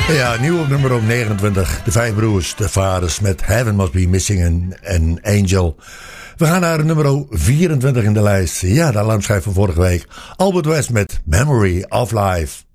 Ja, nieuw op nummer 29. De vijf broers, de vaders met Heaven Must Be Missing en Angel. We gaan naar nummer 24 in de lijst. Ja, de alarmschijf van vorige week. Albert West met Memory of Life.